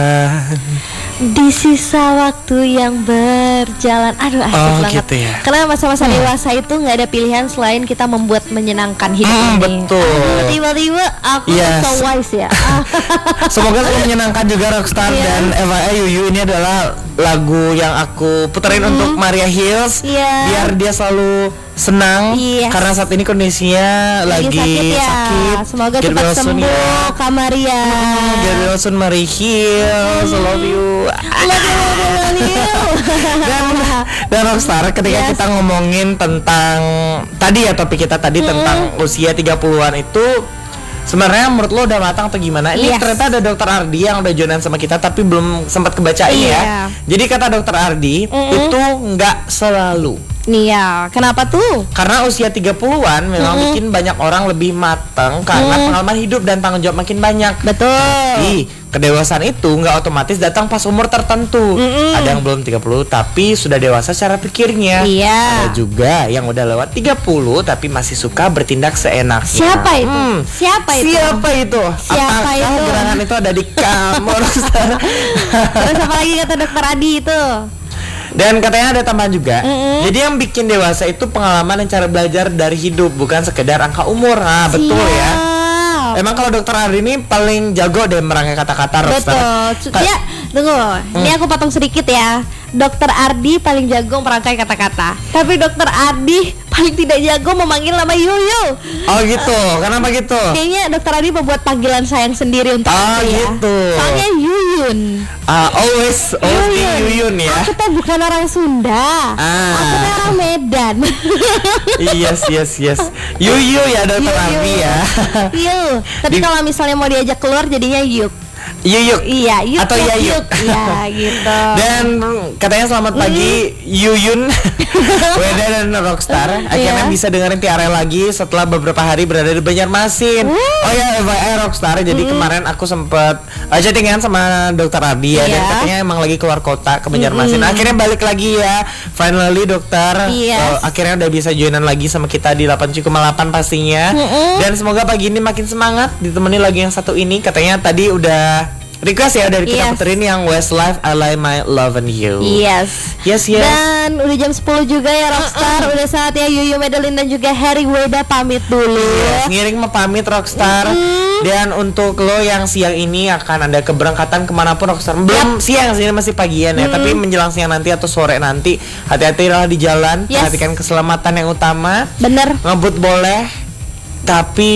Di sisa waktu yang berjalan. Aduh, asik banget gitu ya. Karena masa-masa dewasa itu gak ada pilihan selain kita membuat menyenangkan hidup ini. Betul. Aduh, tiba-tiba aku so wise ya. Semoga selalu menyenangkan juga Rockstar dan FYI Yuyu ini adalah lagu yang aku puterin untuk Maria Hills biar dia selalu senang karena saat ini kondisinya lagi sakit. Semoga cepat sembuh Kak Maria. Get well soon Maria Hills. I love you. Love you. Dan Rockstar ketika kita ngomongin tentang tadi ya topik kita tadi tentang usia 30-an itu sebenarnya menurut lo udah matang atau gimana? Ini ternyata ada Dokter Ardi yang udah joinan sama kita tapi belum sempat kebaca ini ya. Jadi kata Dokter Ardi itu nggak selalu. Iya, kenapa tuh? Karena usia 30-an memang bikin banyak orang lebih matang karena pengalaman hidup dan tanggung jawab makin banyak. Betul. Tapi kedewasaan itu nggak otomatis datang pas umur tertentu. Ada yang belum 30 tapi sudah dewasa secara pikirnya. Ada juga yang udah lewat 30 tapi masih suka bertindak seenaknya. Siapa itu? Siapa itu? Apakah gerangan itu ada di kamu? Terus apa lagi kata Dokter Adi itu? Dan katanya ada tambahan juga. Jadi yang bikin dewasa itu pengalaman dan cara belajar dari hidup, bukan sekedar angka umur. Nah, betul ya. Emang kalau Dokter Ardi ini paling jago deh merangkai kata-kata. Betul. Ya, tunggu. Ini aku potong sedikit ya. Dokter Ardi paling jago merangkai kata-kata. Tapi Dokter Ardi paling tidak jago memanggil nama Yuyu. Oh gitu. Kenapa gitu? Kayaknya Dokter Ardi membuat panggilan sayang sendiri untuk aku ya. Gitu. Soalnya Yuyun. Always Yuyun ya. Aku tuh bukan orang Sunda. Aku tuh orang Medan. Yes. Yuyu ya Dokter Ardi ya. Yuyu. Tapi kalau misalnya mau diajak keluar jadinya Yuk. Yuyuk. Iya, Yuk atau Yayuk. Iya, gitu. Dan katanya selamat pagi Yuyun, Weda dan Rockstar. Akhirnya bisa dengerin Tiara lagi setelah beberapa hari berada di Banjarmasin. Oh ya, FYI Rockstar. Jadi kemarin aku sempet chattingan sama Dokter Ardi ya. Dan katanya emang lagi keluar kota ke Banjarmasin. Akhirnya balik lagi ya. Finally Dokter akhirnya udah bisa joinan lagi sama kita di 8,8 pastinya. Dan semoga pagi ini makin semangat ditemani lagi yang satu ini. Katanya tadi udah request ya dari kita puterin yang Westlife I Lay My Love on You. Yes. Dan udah jam 10 juga ya Rockstar. Udah saatnya Yuyu Medellin dan juga Harry Weda pamit dulu. Ngiring pamit Rockstar. Dan untuk lo yang siang ini akan ada keberangkatan kemanapun Rockstar. Belum siang sih, masih pagian ya. Tapi menjelang siang nanti atau sore nanti hati-hatilah di jalan. Perhatikan keselamatan yang utama. Bener. Ngebut boleh, tapi